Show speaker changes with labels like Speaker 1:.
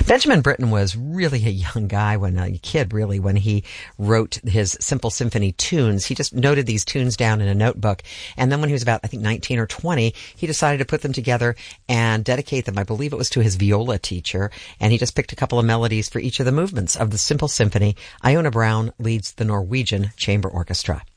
Speaker 1: Benjamin Britten was really a young guy a kid when he wrote his Simple Symphony tunes. He just noted these tunes down in a notebook. And then when he was about, I think, 19 or 20, he decided to put them together and dedicate them. I believe it was to his viola teacher. And he just picked a couple of melodies for each of the movements of the Simple Symphony. Iona Brown leads the Norwegian Chamber Orchestra.